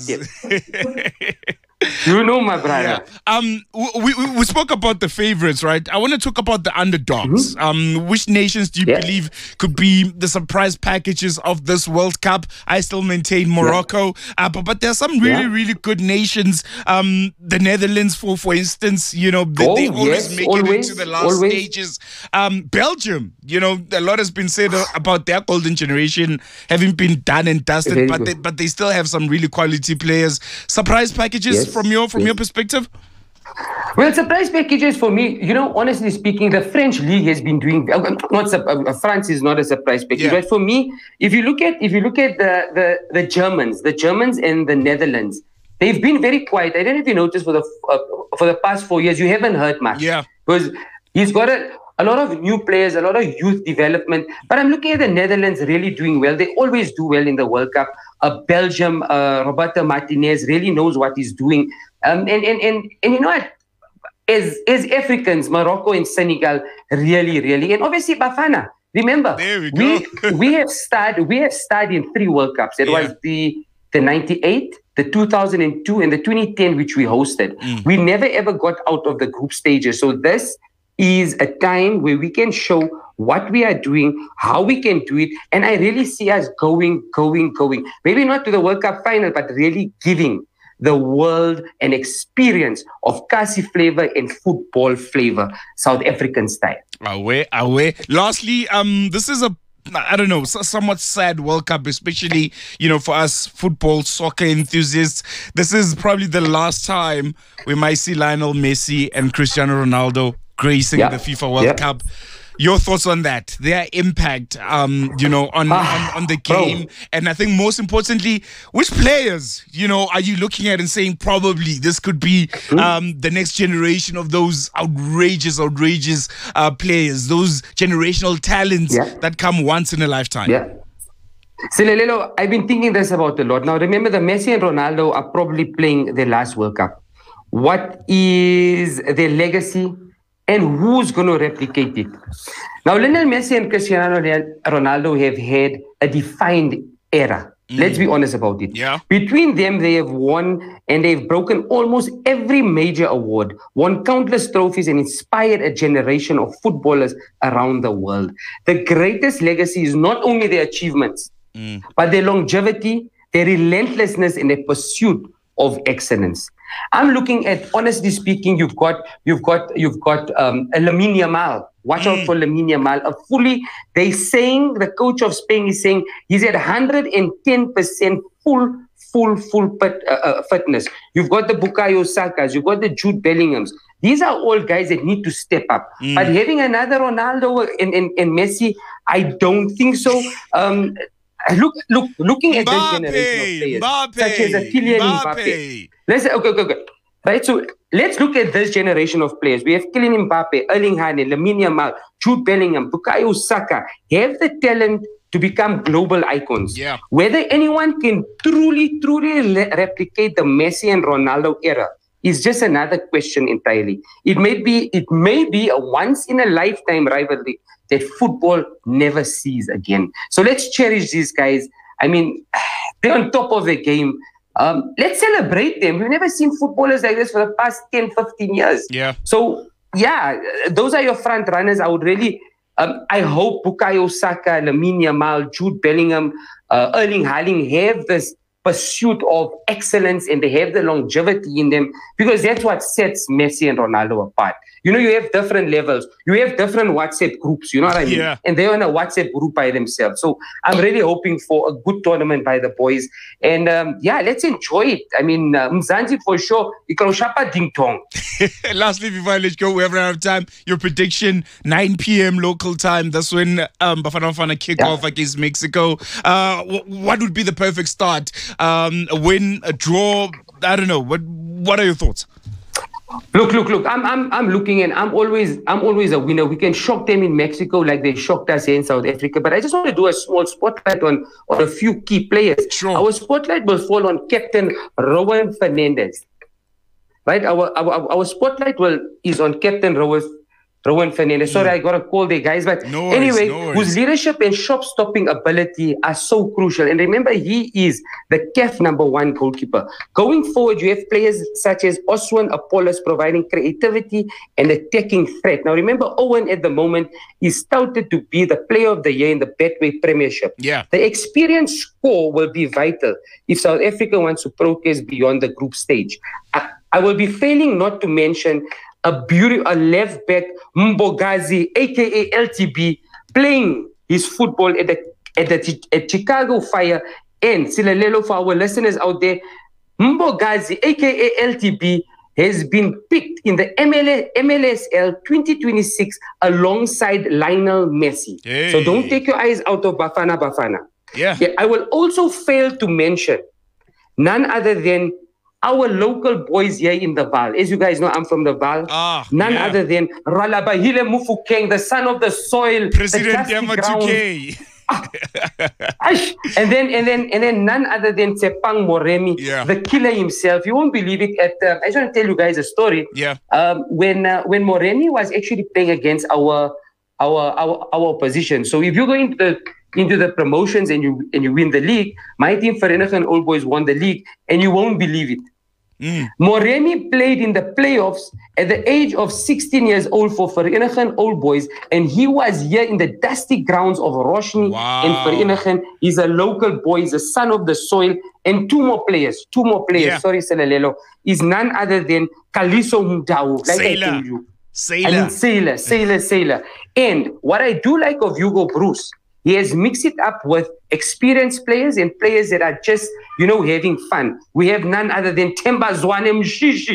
hit them. You know, my brother. Yeah. Um, we, we we spoke about the favorites, right? I want to talk about the underdogs. Mm-hmm. Um, which nations do you Yeah. believe could be the surprise packages of this World Cup? I still maintain Morocco, uh, but but there are some really Yeah. really good nations. Um, the Netherlands, for for instance, you know they, Oh, they always yes, make always, it into the last always. stages. Um, Belgium, you know, a lot has been said uh, about their golden generation having been done and dusted, Very but good. they, but they still have some really quality players. Surprise packages Yes, from your from yes. your perspective? Well, surprise packages for me, you know, honestly speaking, the French league has been doing uh, not sup- uh, France is not a surprise package, Yeah. but for me, if you look at if you look at the, the the Germans, the Germans and the Netherlands, they've been very quiet. I don't know if you noticed for the uh, for the past four years, you haven't heard much. Yeah. because he's got a a lot of new players, a lot of youth development. But I'm looking at the Netherlands really doing well. They always do well in the World Cup. Uh, Belgium, uh, Roberto Martinez really knows what he's doing. Um, and, and, and, and you know what? As, as Africans, Morocco and Senegal, really, really. And obviously Bafana. Remember, There we go. we, we have started we have started in three World Cups. It Yeah. was the the ninety-eight, the two thousand two, and the twenty ten, which we hosted. Mm. We never ever got out of the group stages. So this is a time where we can show what we are doing, how we can do it. And I really see us going, going, going. Maybe not to the World Cup final, but really giving the world an experience of Kasi flavor and football flavor, South African style. Away, away. Lastly, um, this is a I don't know, somewhat sad World Cup, especially, you know, for us football, soccer enthusiasts. This is probably the last time we might see Lionel Messi and Cristiano Ronaldo gracing yeah. the FIFA World yeah. Cup. Your thoughts on that, their impact, um, you know, on, ah, on, on the game. Bro. And I think most importantly, which players, you know, are you looking at and saying probably this could be um, the next generation of those outrageous, outrageous uh, players, those generational talents yeah. that come once in a lifetime? Yeah. Silelelo, I've been thinking this about a lot. Now, remember, the Messi and Ronaldo are probably playing their last World Cup. What is their legacy? And who's going to replicate it? Now, Lionel Messi and Cristiano Ronaldo have had a defined era. Mm. Let's be honest about it. Yeah. Between them, they have won and they've broken almost every major award, won countless trophies, and inspired a generation of footballers around the world. The greatest legacy is not only their achievements, mm. but their longevity, their relentlessness in their pursuit of excellence. I'm looking at, honestly speaking, you've got, you've got, you've got um, a Lamine Yamal. Watch mm. out for Lamine Yamal. A fully, they saying, the coach of Spain is saying he's at one hundred ten percent full, full, full fit, uh, uh, fitness. You've got the Bukayo Sakas, you've got the Jude Bellinghams. These are all guys that need to step up. Mm. But having another Ronaldo and, and, and Messi, I don't think so. Um, Look, look, looking at Mbappe, this generation of players, Mbappe, such as a Kylian Mbappe. Mbappe. Let's okay, okay, okay. Right. So let's look at this generation of players. We have Kylian Mbappe, Erling Haaland, Lamine Yamal, Jude Bellingham, Bukayo Saka. Have the talent to become global icons. Yeah. Whether anyone can truly, truly le- replicate the Messi and Ronaldo era is just another question entirely. It may be, it may be a once in a lifetime rivalry that football never sees again. So let's cherish these guys. I mean, they're on top of the game. Um, let's celebrate them. We've never seen footballers like this for the past ten, fifteen years. Yeah. So, yeah, those are your front runners. I would really, um, I hope Bukayo Saka, Lamine Yamal, Jude Bellingham, uh, Erling Haaland have this pursuit of excellence and they have the longevity in them, because that's what sets Messi and Ronaldo apart. You know, you have different levels. You have different WhatsApp groups, you know what I mean? Yeah. And they're in a WhatsApp group by themselves. So I'm really hoping for a good tournament by the boys. And um, yeah, let's enjoy it. I mean, uh, Mzansi for sure. Ikroshapa ding tong. Lastly, before I let you go, we have run out of time. Your prediction, nine p.m. local time. That's when um, Bafana Bafana kick yeah. off against Mexico. Uh, w- what would be the perfect start? Um, a win, a draw? I don't know. What What are your thoughts? Look, look, look. I'm, I'm, I'm looking, and I'm always, I'm always a winner. We can shock them in Mexico like they shocked us here in South Africa. But I just want to do a small spotlight on, on a few key players. Sure. Our spotlight will fall on Captain Rowan Fernandez. Right. Our, our, our spotlight will is on Captain Rowan. Rowan Fernandez. Sorry, I got a call there, guys. But no worries, anyway, no whose leadership and shot-stopping ability are so crucial. And remember, he is the C A F number one goalkeeper. Going forward, you have players such as Oswan Apollos providing creativity and attacking threat. Now, remember, Owen at the moment is touted to be the player of the year in the Betway Premiership. Yeah. The experience score will be vital if South Africa wants to progress beyond the group stage. I, I will be failing not to mention a beauty, a left back, Mbogazi, aka L T B, playing his football at the at the at Chicago Fire. And Silelelo, for our listeners out there, Mbogazi, aka L T B, has been picked in the M L S L twenty twenty-six alongside Lionel Messi. Hey. So don't take your eyes out of Bafana Bafana. Yeah. yeah. I will also fail to mention none other than our local boys here in the Vaal. As you guys know, I'm from the Vaal. Ah, None yeah. other than Ralabahile Mufokeng, the son of the soil, President the Yama two K. and then, and then, and then, none other than Tsepang Moremi, yeah. the killer himself. You won't believe it. At uh, I just want to tell you guys a story. Yeah. Um, when uh, when Moremi was actually playing against our our our our opposition. So if you go into the into the promotions and you and you win the league, my team Vereniging Old Boys won the league, and you won't believe it. Mm. Moremi played in the playoffs at the age of sixteen years old for Vereniging Old Boys, and he was here in the dusty grounds of Roshni wow. and Vereniging. He's a local boy, he's a son of the soil, and two more players, two more players, yeah. sorry, Selelelo, is none other than Kaliso Mdau, like Sailor. I told you. Sailor. I mean, Sailor, Sailor, Sailor. And what I do like of Hugo Bruce He has mixed it up with experienced players and players that are just, you know, having fun. We have none other than Themba Zwane Mshishi.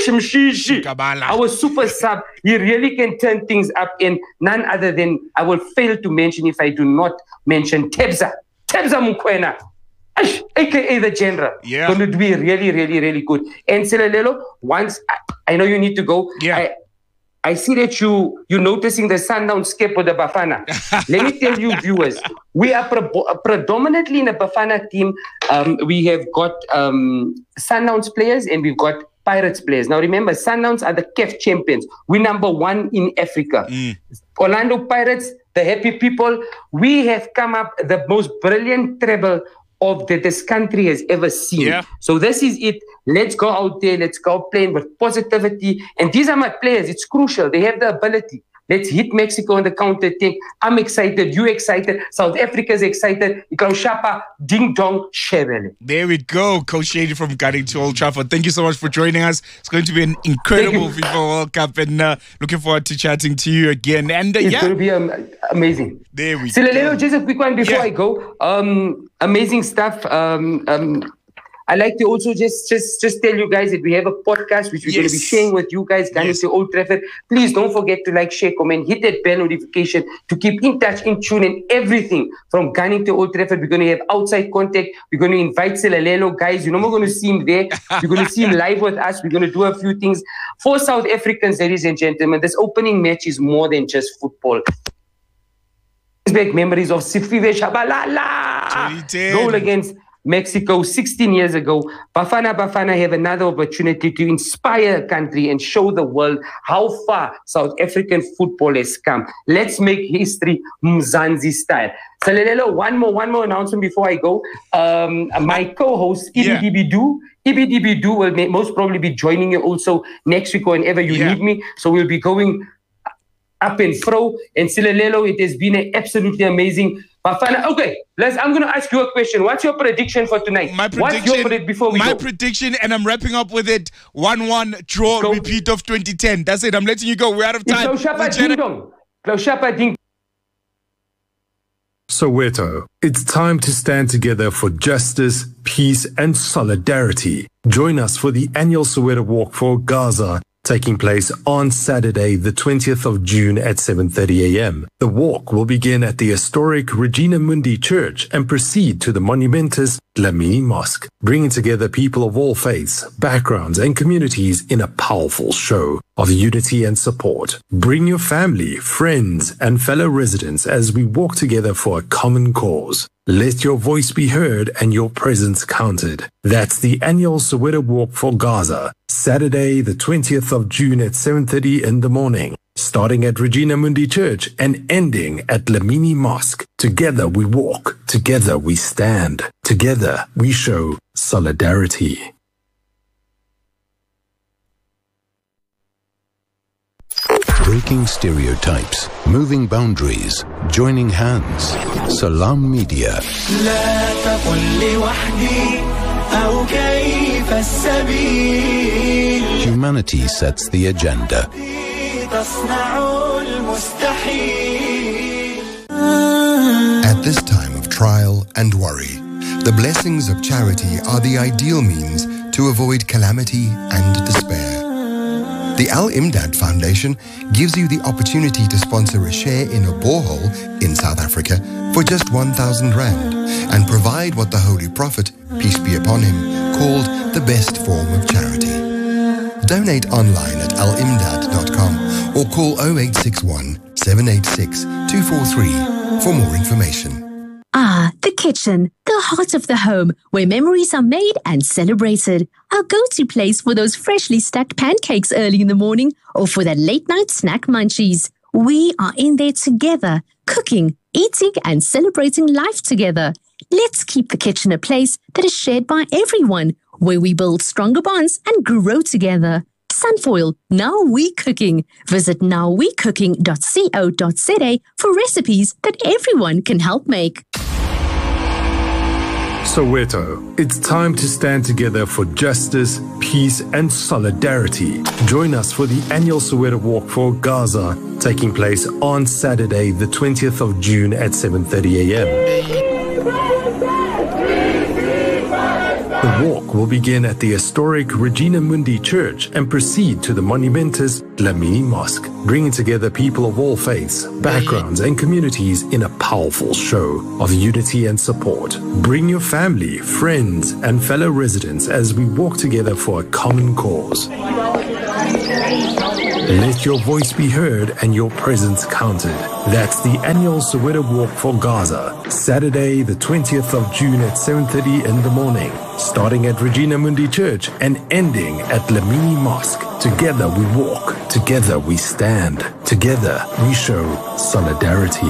Our super sub, he really can turn things up, and none other than, I will fail to mention if I do not mention Tebza. Tebza Mokoena, aka the general. Yeah. Going to be really, really, really good. And Silelelo, once, I, I know you need to go. Yeah. I, I see that you, you're noticing the Sundown skip with the Bafana. Let me tell you, viewers, we are pre- predominantly in the Bafana team. Um, we have got um, Sundowns players and we've got Pirates players. Now remember, Sundowns are the C A F champions. We're number one in Africa. Mm. Orlando Pirates, the happy people, we have come up the most brilliant treble of that this country has ever seen. Yeah. So this is it. Let's go out there. Let's go playing with positivity. And these are my players. It's crucial. They have the ability. Let's hit Mexico on the counter attack. I'm excited. You excited. South Africa's excited. Shapa, ding dong, shebele. There we go. Coach Shady from Gunning to Old Trafford. Thank you so much for joining us. It's going to be an incredible FIFA World Cup, and uh, looking forward to chatting to you again. And uh, It's yeah, going to be um, amazing. There we Silelelo, go. just a quick one before Yeah. I go. Um, amazing stuff. Um, um, I like to also just just just tell you guys that we have a podcast which we're going to be Yes. sharing with you guys, Gunning Yes. to Old Trafford. Please don't forget to like, share, comment, hit that bell notification to keep in touch, in tune, and everything from Gunning to Old Trafford. We're going to have outside contact. We're going to invite Silelelo, guys. You're not going to see him there. You're going to see him live with us. We're going to do a few things for South Africans, ladies and gentlemen. This opening match is more than just football. Back memories of Sifiwe Shabalala twenty ten. goal against Mexico sixteen years ago. Bafana Bafana have another opportunity to inspire a country and show the world how far South African football has come. Let's make history Mzansi style. Salelelo, one more, one more announcement before I go. Um, my co-host Yeah. Ibidibidu, Ibidibidu will may, most probably be joining you also next week whenever you Yeah. need me. So we'll be going up and fro. And Silelelo, it has been an absolutely amazing Bafana. Okay, let's. I'm going to ask you a question. What's your prediction for tonight? My What's your prediction, prediction before we my go? prediction, and I'm wrapping up with it: one one draw, Go. repeat of twenty ten. That's it. I'm letting you go. We're out of It's time. Klaushapa The Jedi- Ding Dong. Klaushapa Ding. Soweto, it's time to stand together for justice, peace, and solidarity. Join us for the annual Soweto Walk for Gaza, taking place on Saturday, the twentieth of June at seven thirty a.m. The walk will begin at the historic Regina Mundi Church and proceed to the monumentous Dlamini Mosque, bringing together people of all faiths, backgrounds, and communities in a powerful show of unity and support. Bring your family, friends, and fellow residents as we walk together for a common cause. Let your voice be heard and your presence counted. That's the annual Soweto Walk for Gaza, Saturday, the twentieth of June at seven thirty in the morning, starting at Regina Mundi Church and ending at Dlamini Mosque. Together we walk, together we stand, together we show solidarity. Breaking stereotypes, moving boundaries, joining hands. Salam Media. لا تقل لي وحدي أو كيف السبيل Humanity sets the agenda. تصنع المستحيل. At this time of trial and worry, the blessings of charity are the ideal means to avoid calamity and despair. The Al Imdad Foundation gives you the opportunity to sponsor a share in a borehole in South Africa for just one thousand rand and provide what the Holy Prophet, peace be upon him, called the best form of charity. Donate online at al imdad dot com or call oh eight six one, seven eight six, two four three for more information. Ah, the kitchen, the heart of the home, where memories are made and celebrated. Our go-to place for those freshly stacked pancakes early in the morning or for that late-night snack munchies. We are in there together, cooking, eating, and celebrating life together. Let's keep the kitchen a place that is shared by everyone, where we build stronger bonds and grow together. Sunfoil, Now We Cooking. Visit now we cooking dot co dot za for recipes that everyone can help make. Soweto, it's time to stand together for justice, peace, and solidarity. Join us for the annual Soweto Walk for Gaza, taking place on Saturday, the twentieth of June at seven thirty a.m. The walk will begin at the historic Regina Mundi Church and proceed to the monumentous Dlamini Mosque, bringing together people of all faiths, backgrounds, and communities in a powerful show of unity and support. Bring your family, friends, and fellow residents as we walk together for a common cause. Let your voice be heard and your presence counted. That's the annual Soweto Walk for Gaza, Saturday the twentieth of June at seven thirty in the morning, starting at Regina Mundi Church and ending at Dlamini Mosque. Together we walk, together we stand, together we show solidarity.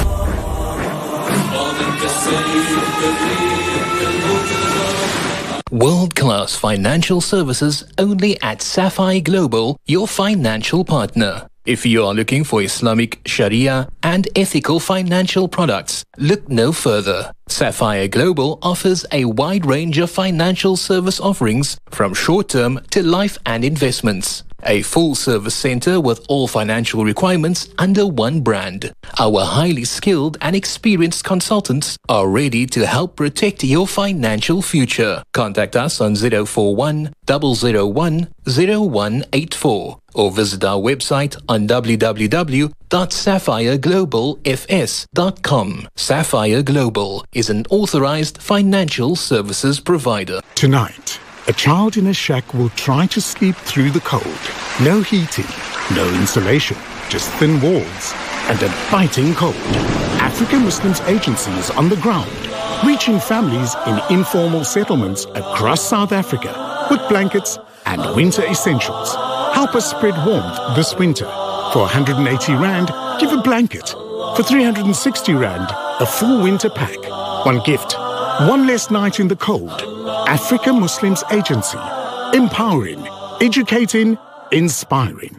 World-class financial services only at Sapphire Global, your financial partner. If you are looking for Islamic Sharia and ethical financial products, look no further. Sapphire Global offers a wide range of financial service offerings from short-term to life and investments. A full-service center with all financial requirements under one brand. Our highly skilled and experienced consultants are ready to help protect your financial future. Contact us on zero four one, zero zero one, zero one eight four or visit our website on w w w dot sapphire global f s dot com. Sapphire Global is an authorized financial services provider. Tonight, a child in a shack will try to sleep through the cold. No heating, no insulation, just thin walls and a biting cold. African Muslims Agency is on the ground, reaching families in informal settlements across South Africa with blankets and winter essentials. Help us spread warmth this winter. For one hundred eighty rand, give a blanket. For three hundred sixty rand, a full winter pack. One gift, one less night in the cold. African Muslims Agency. Empowering, educating, inspiring.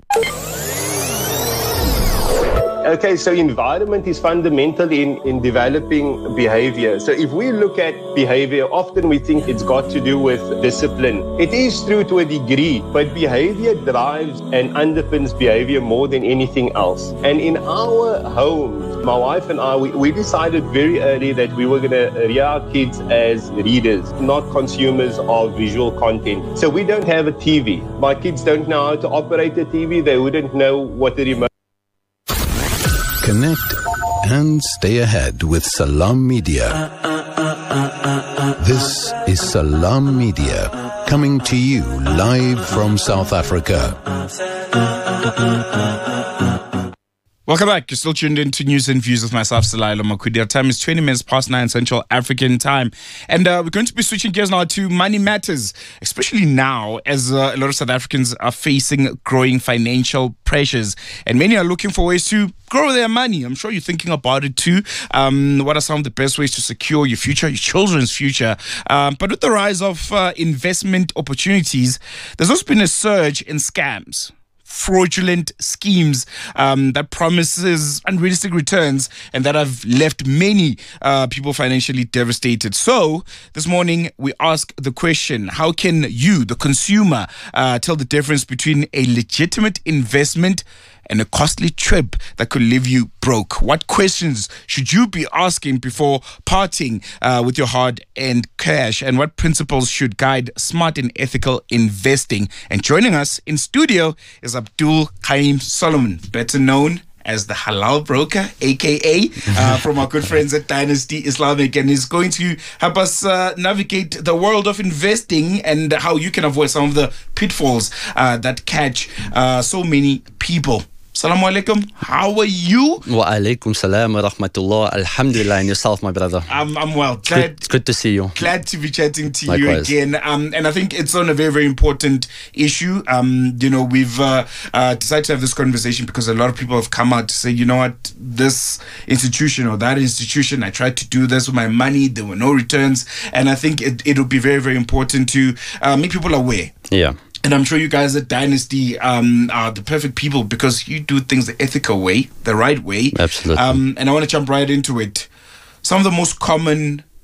Okay, so environment is fundamental in, in developing behavior. So if we look at behavior, often we think it's got to do with discipline. It is true to a degree, but behavior drives and underpins behavior more than anything else. And in our home, my wife and I, we, we decided very early that we were going to rear our kids as readers, not consumers of visual content. So we don't have a T V. My kids don't know how to operate a T V. They wouldn't know what the remote. Connect and stay ahead with Salam Media. This is Salam Media, coming to you live from South Africa. Welcome back. You're still tuned in to News and Views with myself, Salailo Makudi. Our time is twenty minutes past nine Central African time. And uh, we're going to be switching gears now to money matters, especially now as uh, a lot of South Africans are facing growing financial pressures. And many are looking for ways to grow their money. I'm sure you're thinking about it too. Um, what are some of the best ways to secure your future, your children's future? Um, but with the rise of uh, investment opportunities, there's also been a surge in scams, fraudulent schemes um, that promises unrealistic returns and that have left many uh, people financially devastated. So this morning we ask the question, how can you, the consumer, uh, tell the difference between a legitimate investment and a costly trip that could leave you broke? What questions should you be asking before parting uh, with your hard-earned cash? And what principles should guide smart and ethical investing? And joining us in studio is Abdul Qayyum Solomon, better known as the Halal Broker, aka uh, from our good friends at Dynasty Islamic, and is going to help us uh, navigate the world of investing and how you can avoid some of the pitfalls uh, that catch uh, so many people. Assalamu alaikum. How are you? Wa alaikum salam wa rahmatullah. Alhamdulillah. And yourself, my brother? I'm, I'm well. Glad, good, it's good to see you. Glad to be chatting to Likewise. you again. Um, and I think it's on a very, very important issue. Um, you know, we've uh, uh, decided to have this conversation because a lot of people have come out to say, you know what, this institution or that institution, I tried to do this with my money, there were no returns. And I think it, it would be very, very important to uh, make people aware. Yeah. And I'm sure you guys at Dynasty um, are the perfect people because you do things the ethical way, the right way. Absolutely. Um, and I want to jump right into it. Some of the most common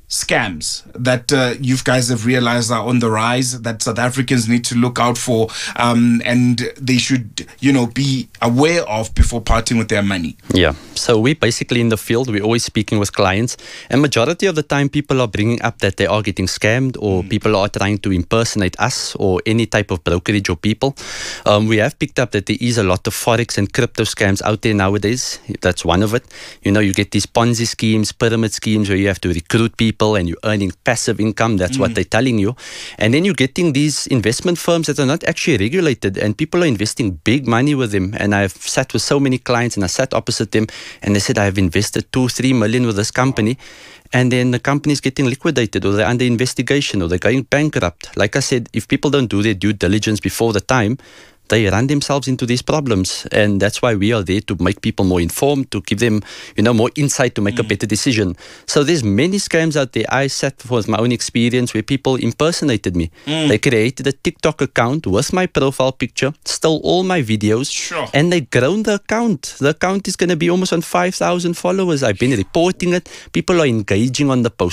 scams that uh, you guys have realized are on the rise, that South Africans need to look out for, um, and they should, you know, be aware of before parting with their money? Yeah, so we basically in the field, we're always speaking with clients, and majority of the time people are bringing up that they are getting scammed, or mm. people are trying to impersonate us or any type of brokerage or people. Um, we have picked up that there is a lot of forex and crypto scams out there nowadays. That's one of it. You know, you get these Ponzi schemes, pyramid schemes where you have to recruit people and you're earning passive income. That's mm. what they're telling you. And then you're getting these investment firms that are not actually regulated, and people are investing big money with them. And I've sat with so many clients, and I sat opposite them, and they said, I've invested two, three million with this company. And then the company is getting liquidated, or they're under investigation, or they're going bankrupt. Like I said, if people don't do their due diligence before the time, they run themselves into these problems. And that's why we are there, to make people more informed, to give them, you know, more insight to make mm. a better decision. So there's many scams out there. I sat with my own experience where people impersonated me. Mm. They created a TikTok account with my profile picture, stole all my videos, sure. and they grown the account. The account is going to be almost on five thousand followers. I've been reporting it. People are engaging on the post.